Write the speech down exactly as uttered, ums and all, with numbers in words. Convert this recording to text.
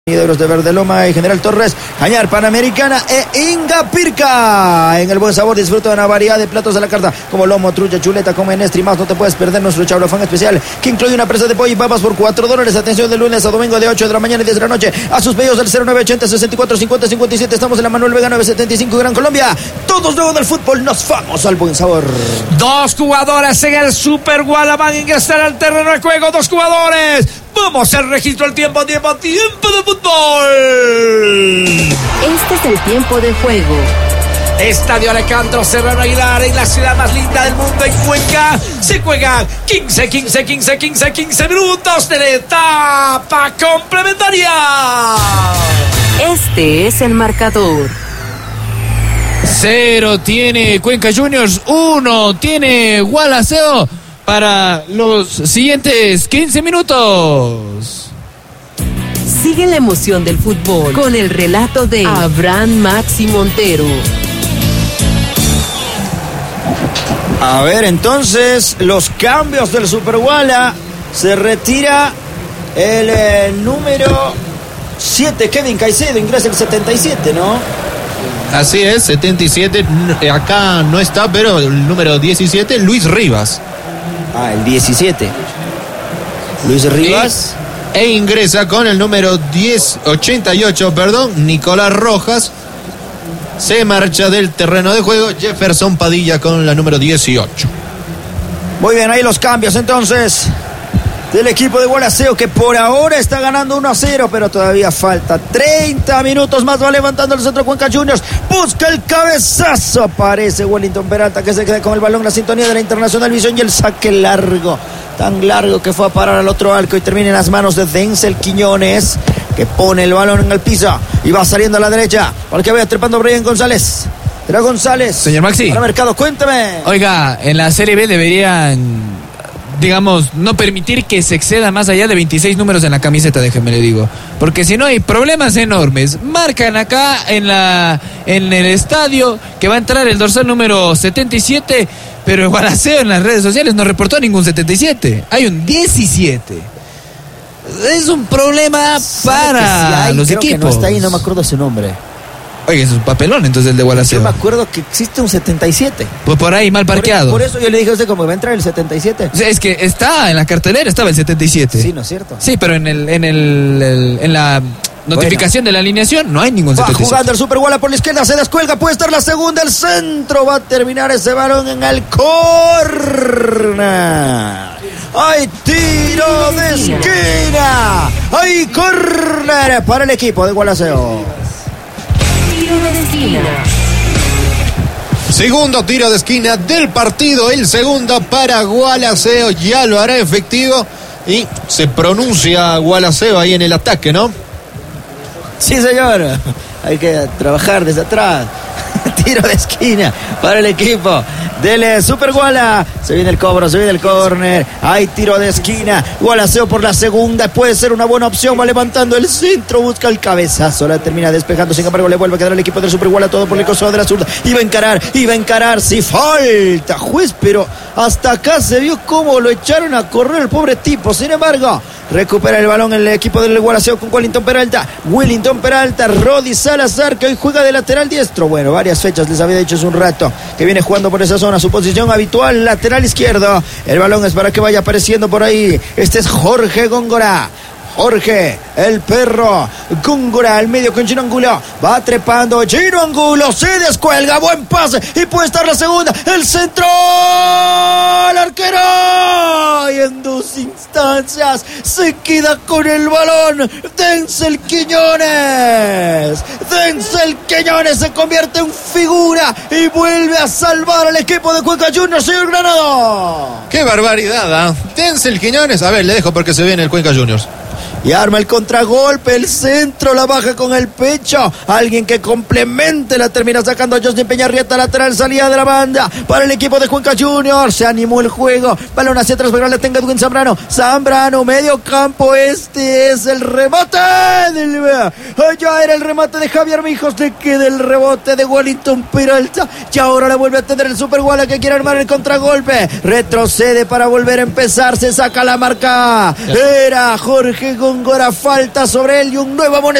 De Verde Loma y General Torres, Cañar, Panamericana e Ingapirca. En el Buen Sabor disfruta de una variedad de platos a la carta como lomo, trucha, chuleta, come menestri y más. No te puedes perder nuestro chablofán especial que incluye una presa de pollo y papas por cuatro dólares. Atención, de lunes a domingo de ocho de la mañana y diez de la noche. A sus pedidos del cero nueve ochenta, sesenta y cuatro, cincuenta, cincuenta y siete. Estamos en la Manuel Vega nueve setenta y cinco, Gran Colombia. Todos luego del fútbol nos vamos al Buen Sabor. Dos jugadores en el Super Guala van a ingresar al terreno de juego. Dos jugadores. Vamos al registro del tiempo, tiempo, tiempo de fútbol. Este es el tiempo de juego. Estadio Alejandro Serrano Aguilar, en la ciudad más linda del mundo, en Cuenca. Se juegan quince, quince, quince, quince, quince minutos de la etapa complementaria. Este es el marcador. Cero tiene Cuenca Juniors, uno tiene Gualaceo para los siguientes quince minutos. Sigue la emoción del fútbol con el relato de Abraham Maxi Montero. A ver, entonces, los cambios del Super Guala. Se retira el eh, número siete, Kevin Caicedo, ingresa el setenta y siete, ¿no? Así es, setenta y siete, acá no está, pero el número diecisiete, Luis Rivas. Ah, el diecisiete. Luis Rivas. E, e ingresa con el número diez, ochenta y ocho, perdón, Nicolás Rojas. Se marcha del terreno de juego Jefferson Padilla con la número dieciocho. Muy bien, ahí los cambios entonces del equipo de Gualaceo, que por ahora está ganando uno a cero, pero todavía falta treinta minutos más. Va levantando el centro Cuenca Juniors, busca el cabezazo, aparece Wellington Peralta, que se queda con el balón, la sintonía de la Internacional Visión, y el saque largo, tan largo que fue a parar al otro arco y termina en las manos de Denzel Quiñones, que pone el balón en el piso y va saliendo a la derecha, porque vaya trepando Brian González. Era González. Señor Maxi. Para Mercado, cuéntame. Oiga, en la Serie B deberían, digamos, no permitir que se exceda más allá de veintiséis números en la camiseta, déjeme le digo, porque si no hay problemas enormes. Marcan acá en la en el estadio que va a entrar el dorsal número setenta y siete, pero el Gualaceo en las redes sociales no reportó ningún setenta y siete, hay un diecisiete. Es un problema para hay, los creo equipos. Que no está ahí, no me acuerdo su nombre. Oye, es un papelón entonces el de Gualaceo. Yo me acuerdo que existe un setenta y siete. Pues por ahí, mal parqueado. Por, por eso yo le dije a usted cómo va a entrar el setenta y siete. O sea, es que está en la cartelera, estaba el setenta y siete. Sí, ¿no es cierto? Sí, pero en el en el, el en la notificación bueno. de la alineación no hay ningún setenta y siete. Va jugando el Super Guala por la izquierda, se descuelga, puede estar la segunda, el centro, va a terminar ese balón en el córner. ¡Hay tiro de esquina! ¡Hay córner para el equipo de Gualaceo! Tiro de esquina. Segundo tiro de esquina del partido, el segundo para Gualaceo, ya lo hará efectivo y se pronuncia Gualaceo ahí en el ataque, ¿no? Sí, señor, hay que trabajar desde atrás. Tiro de esquina para el equipo del Super Guala. Se viene el cobro, se viene el córner. Hay tiro de esquina. Gualaceo por la segunda. Puede ser una buena opción. Va levantando el centro. Busca el cabezazo. La termina despejando. Sin embargo, le vuelve a quedar el equipo del Super Guala. Todo por el costado de la zurda. Iba a encarar. Iba a encarar. Si falta, juez. Pero hasta acá se vio cómo lo echaron a correr el pobre tipo. Sin embargo, recupera el balón el equipo del Gualaceo con Wellington Peralta. Wellington Peralta. Rodi Salazar, que hoy juega de lateral diestro. Bueno, varias fechas les había dicho hace un rato que viene jugando por esa zona, su posición habitual, lateral izquierdo. El balón es para que vaya apareciendo por ahí. Este es Jorge Góngora. Jorge, el perro Góngora, al medio con Gino Angulo, va trepando Gino Angulo, se descuelga, buen pase y puede estar la segunda, el centro, el arquero, y en dos instancias se queda con el balón Denzel Quiñones. Denzel Quiñones se convierte en figura y vuelve a salvar al equipo de Cuenca Juniors, señor Granado. ¡Qué barbaridad! ¿eh? Denzel Quiñones, a ver, le dejo porque se viene el Cuenca Juniors. Y arma el contragolpe, el centro, la baja con el pecho. Alguien que complemente, la termina sacando a Justin Peñarrieta, lateral, salida de la banda para el equipo de Cuenca Juniors. Se animó el juego, balón hacia atrás, pero la tenga Edwin Zambrano. Zambrano, medio campo, este es el remate del Allá era el remate de Javier Mijos. Le queda el rebote de Wellington Peralta. Y ahora la vuelve a tener el Super Guala que quiere armar el contragolpe. Retrocede para volver a empezar. Se saca la marca. Era Jorge Góngora. Falta sobre él y un nuevo amonestamiento.